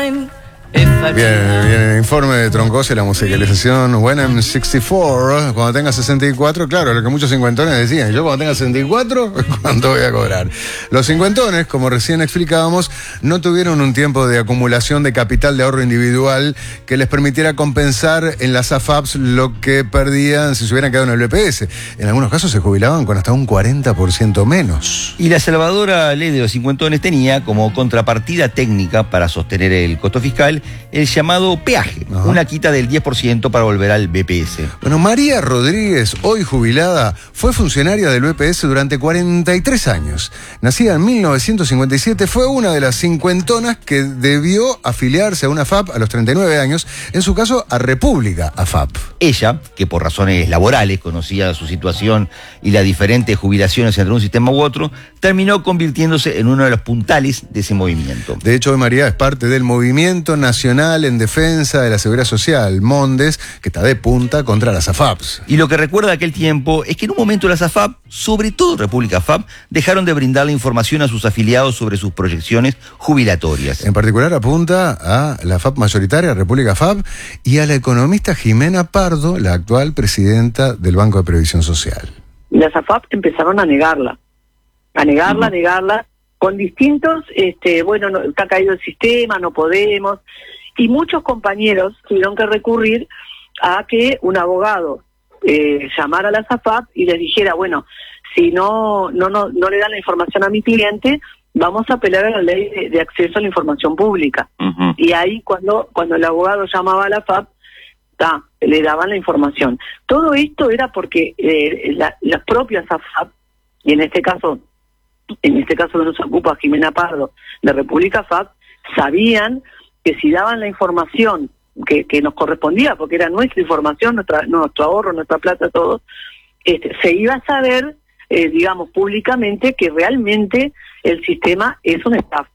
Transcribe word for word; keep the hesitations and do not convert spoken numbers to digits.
Bien, bien, el informe de Troncoso y la musicalización When I'm sesenta y cuatro, cuando tenga sesenta y cuatro, claro, lo que muchos cincuentones decían, yo cuando tenga sesenta y cuatro, ¿cuánto voy a cobrar? Los cincuentones, como recién explicábamos, no tuvieron un tiempo de acumulación de capital de ahorro individual que les permitiera compensar en las A F A Ps lo que perdían si se hubieran quedado en el B P S. En algunos casos se jubilaban con hasta un cuarenta por ciento menos. Y la salvadora ley de los cincuentones tenía como contrapartida técnica para sostener el costo fiscal el llamado peaje, Ajá. una quita del diez por ciento para volver al B P S. Bueno, María Rodríguez, hoy jubilada, fue funcionaria del B P S durante cuarenta y tres años. Nacida en mil novecientos cincuenta y siete, fue una de las cincuentonas que debió afiliarse a una A F A P a los treinta y nueve años, en su caso a República A F A P. Ella, que por razones laborales conocía su situación y las diferentes jubilaciones entre un sistema u otro, terminó convirtiéndose en uno de los puntales de ese movimiento. De hecho, hoy María es parte del Movimiento Nacional en Defensa de la Seguridad Social, Mondes, que está de punta contra las A F A Ps. Y lo que recuerda aquel tiempo es que en un momento las A F A P, sobre todo República A F A P, dejaron de brindarle información a sus afiliados sobre sus proyecciones jubilatorias. En particular apunta a la A F A P mayoritaria, República A F A P, y a la economista Jimena Pardo, la actual presidenta del Banco de Previsión Social. Las A F A P empezaron a negarla, a negarla, uh-huh. a negarla, con distintos, este, bueno, no, está caído el sistema, no podemos, y muchos compañeros tuvieron que recurrir a que un abogado eh, llamara a las A F A P y les dijera, bueno, si no, no, no, no le dan la información a mi cliente, vamos a apelar a la ley de, de acceso a la información pública. Uh-huh. Y ahí cuando, cuando el abogado llamaba a la A F A P, ta, le daban la información. Todo esto era porque eh, la, las propias A F A P, y en este caso, en este caso que nos ocupa Jimena Pardo, de República A F A P, sabían que si daban la información que, que nos correspondía, porque era nuestra información, nuestra, nuestro ahorro, nuestra plata, todo, este, se iba a saber, eh, digamos, públicamente que realmente el sistema es un estafa.